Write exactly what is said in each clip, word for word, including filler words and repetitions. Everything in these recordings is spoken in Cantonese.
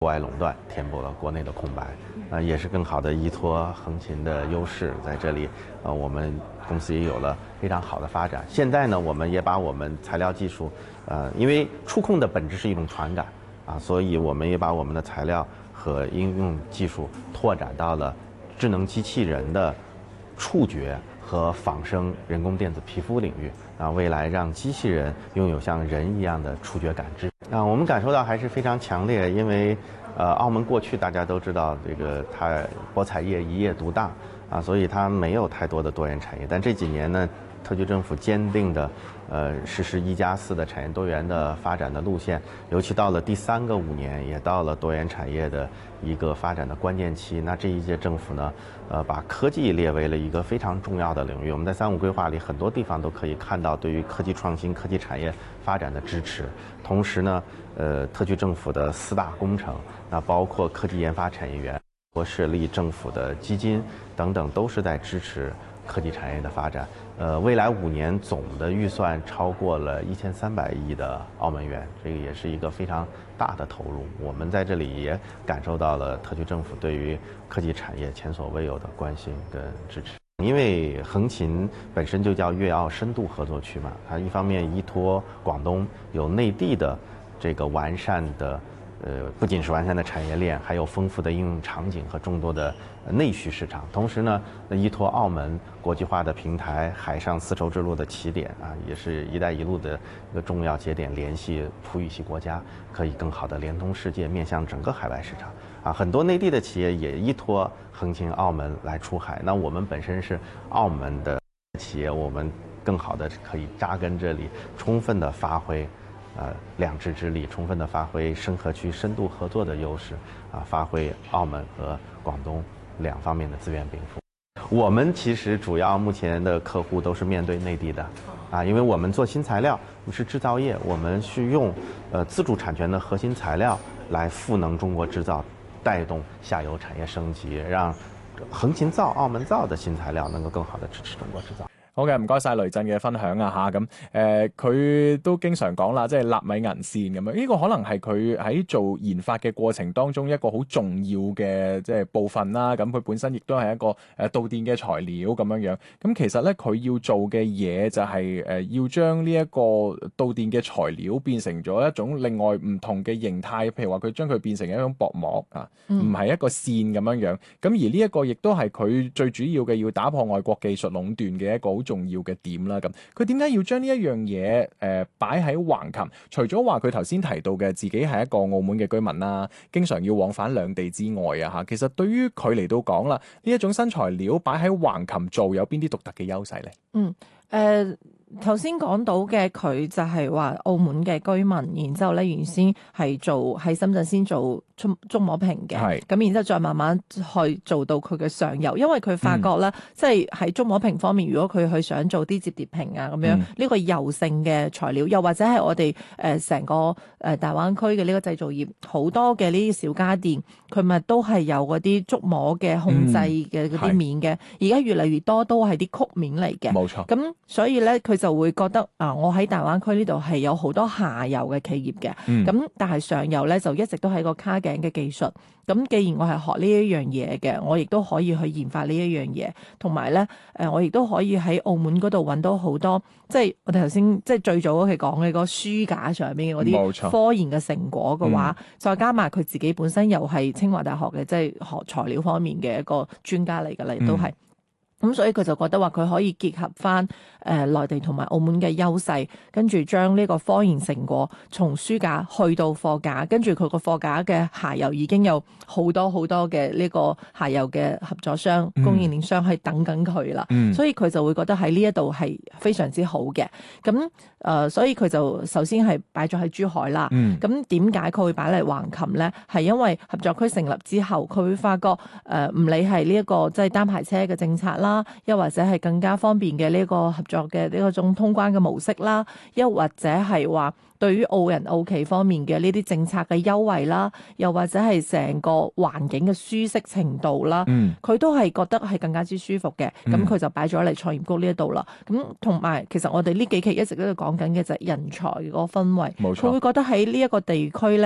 国外垄断填补了国内的空白，呃，也是更好的依托横琴的优势，在这里，呃，我们公司也有了非常好的发展。现在呢，我们也把我们材料技术，呃，因为触控的本质是一种传感啊，所以我们也把我们的材料和应用技术拓展到了智能机器人的触觉和仿生人工电子皮肤领域啊，未来让机器人拥有像人一样的触觉感知啊，我们感受到还是非常强烈，因为呃，澳门过去大家都知道这个它博彩业一业独大啊，所以它没有太多的多元产业，但这几年呢，特区政府坚定的呃实施一加四的产业多元的发展的路线，尤其到了第三个五年，也到了多元产业的一个发展的关键期。那这一届政府呢，呃，把科技列为了一个非常重要的领域。我们在三五规划里很多地方都可以看到对于科技创新、科技产业发展的支持。同时呢，呃，特区政府的四大工程，那包括科技研发产业园、国设立政府的基金等等，都是在支持科技产业的发展。呃，未来五年总的预算超过了一千三百亿的澳门元，这个也是一个非常大的投入。我们在这里也感受到了特区政府对于科技产业前所未有的关心跟支持。因为横琴本身就叫粤澳深度合作区嘛，它一方面依托广东有内地的这个完善的。呃，不仅是完善的产业链，还有丰富的应用场景和众多的内需市场。同时呢，依托澳门国际化的平台，海上丝绸之路的起点啊，也是一带一路的一个重要节点，联系葡语系国家，可以更好的连通世界，面向整个海外市场。啊，很多内地的企业也依托横琴澳门来出海。那我们本身是澳门的企业，我们更好的可以扎根这里，充分的发挥。呃，两支之力，充分的发挥深合区深度合作的优势，啊，发挥澳门和广东两方面的资源禀赋。我们其实主要目前的客户都是面对内地的，啊，因为我们做新材料，我们是制造业，我们是用呃自主产权的核心材料来赋能中国制造，带动下游产业升級，讓橫琴造、澳門造的新材料能夠更好地支持中國製造。 好嘅，唔該晒雷震嘅分享啊嚇，咁誒佢都經常講啦，即係納米銀線咁樣，呢個可能係佢喺做研發嘅過程當中一個好重要嘅即係部分啦。咁佢本身亦都係一個誒導電嘅材料咁樣樣。咁其實咧佢要做嘅嘢就係誒要將呢一個導電嘅材料變成咗一種另外唔同嘅形態，譬如話佢將佢變成一種薄膜啊，唔係一個線咁樣樣。咁而呢一個亦都係佢最主要嘅要打破外國技術壟斷嘅一個好重要嘅點啦。咁佢點解要將呢一樣嘢誒擺喺橫琴？除咗話佢頭先提到嘅自己係一個澳門嘅居民啦，經常要往返兩地之外啊嚇，其實對於佢嚟到講啦，呢一種新材料擺喺橫琴做有邊啲獨特嘅優勢咧？ 嗯，誒、呃。頭先講到嘅佢就係話澳門嘅居民，然之後咧原先係做喺深圳先做觸觸摸屏嘅，咁然之後再慢慢去做到佢嘅上游，因為佢發覺咧，嗯、即係喺觸摸屏方面，如果佢去想做啲摺疊屏啊咁樣，呢、嗯、個柔性嘅材料，又或者係我哋誒成個誒大灣區嘅呢個製造業，好多嘅呢啲小家電，佢咪都係有嗰啲觸摸嘅控制嘅嗰啲面嘅，而家、嗯、越嚟越多都係啲曲面嚟嘅，冇錯。咁所以咧佢就會覺得啊，我喺大灣區呢度係有好多下游嘅企業嘅，咁、嗯、但係上游咧就一直都係個卡頸嘅技術。咁既然我係學呢一樣嘢嘅，我亦都可以去研發呢一樣嘢，同埋咧誒，我亦都可以喺澳門嗰度揾到好多，即係我哋頭先即係最早佢講嘅個書架上邊嘅嗰啲科研嘅成果嘅話，嗯、再加埋佢自己本身又係清華大學嘅，即係學材料方面嘅一個專家嚟㗎啦，亦都係。嗯咁所以佢就覺得話佢可以結合翻誒內地同埋澳門嘅優勢，跟住將呢個科研成果從書架去到貨架，跟住佢個貨架嘅下游已經有好多好多嘅呢個下游嘅合作商、嗯、供應鏈商係等緊佢啦，嗯、所以佢就會覺得喺呢一度係非常之好嘅。咁誒、呃，所以佢就首先係擺咗喺珠海啦。咁點解佢會擺嚟橫琴咧？係因為合作區成立之後，佢會發覺誒唔、呃、理係呢一個即係單排車嘅政策啦。又或者係更加方便嘅呢個合作嘅呢個種通關嘅模式啦，又或者係話對於澳人澳企方面嘅呢啲政策嘅優惠啦，又或者係成個環境嘅舒適程度啦，佢、嗯、都係覺得係更加之舒服嘅。咁佢、嗯、就擺咗嚟創業谷呢一度啦。咁同埋其實我哋呢幾期一直都講緊嘅就係人才嗰個氛圍，佢冇錯會覺得喺呢一個地區咧。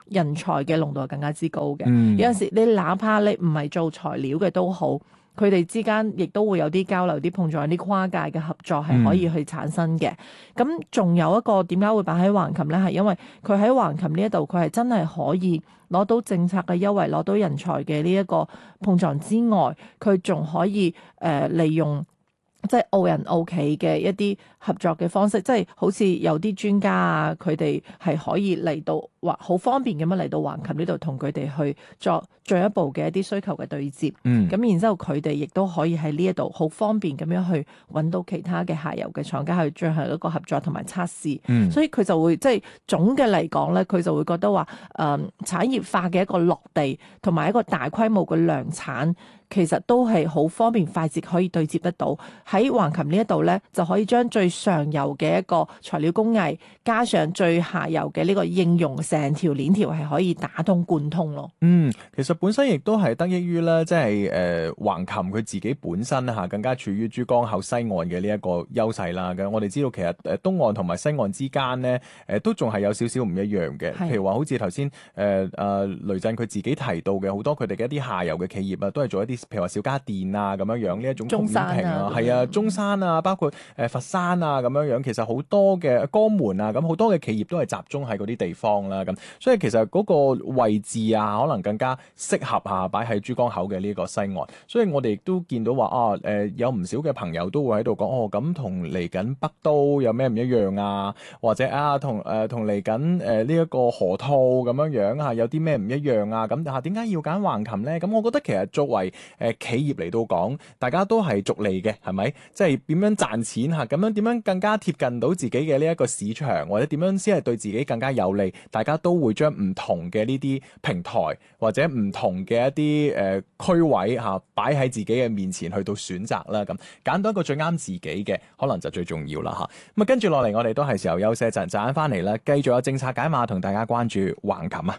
人才嘅濃度係更加之高嘅。 嗯、 有陣時你哪怕你唔係做材料嘅都好，佢哋之間亦都會有啲交流、啲碰撞、啲跨界嘅合作係可以去產生嘅。咁仲、嗯、有一個點解會擺喺橫琴咧？係因為佢喺橫琴呢一度，佢係真係可以攞到政策嘅優惠，攞到人才嘅呢一個碰撞之外，佢仲可以誒、呃、利用。即係澳人澳企嘅一啲合作嘅方式，即係好似有啲專家啊，佢哋係可以嚟到或好方便咁樣嚟到橫琴呢度同佢哋去作進一步嘅一啲需求嘅對接。嗯，咁然之後佢哋亦都可以喺呢一度好方便咁樣去揾到其他嘅下游嘅廠家去進行一個合作同埋測試。嗯，所以佢就會即係總嘅嚟講咧，佢就會覺得話誒、呃、產業化嘅一個落地同埋一個大規模嘅量產。其實都係好方便快捷可以對接得到，喺橫琴呢一度咧，就可以將最上游嘅一個材料工藝加上最下游嘅呢個應用，成條鏈條係可以打通貫通咯。 嗯，其實本身亦都係得益於咧，即係誒橫琴佢自己本身嚇更加處於珠江口西岸嘅呢一個優勢啦。咁我哋知道其實誒東岸同埋西岸之間咧誒都仲係有少少唔一樣嘅。譬如話好似頭先誒誒雷震佢自己提到嘅好多佢哋嘅一啲下游嘅企業啊，都係做一啲。譬如話小家電啊咁樣樣呢一種曲面屏啊，係啊，中山啊，包括誒、呃、佛山啊咁樣樣，其實好多嘅江門啊，咁好多嘅企業都係集中喺嗰啲地方啦。咁所以其實嗰個位置啊，可能更加適合啊擺喺珠江口嘅呢個西岸。所以我哋亦都見到話啊，誒、呃、有唔少嘅朋友都會喺度講哦，咁同嚟緊北都有咩唔一樣啊？或者啊，同誒同嚟緊誒呢一個河套咁樣樣啊，有啲咩唔一樣啊？咁啊點解要揀橫琴咧？咁我覺得其實作為誒企業嚟到講，大家都係逐利嘅，係咪？即係點樣賺錢嚇？咁樣點樣更加貼近到自己嘅呢一個市場，或者點樣先係對自己更加有利？大家都會將唔同嘅呢啲平台或者唔同嘅一啲誒、呃、區位嚇擺喺自己嘅面前去到選擇啦。咁揀到一個最啱自己嘅，可能就最重要啦嚇。咁啊，跟住落嚟，我哋都係時候休息一陣，陣間翻嚟啦，繼續有政策解碼同大家關注橫琴啊！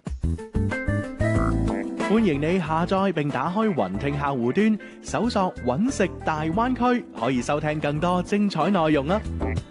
歡迎你下載並打開雲聽客戶端，搜索揾食大灣區，可以收聽更多精彩內容啊！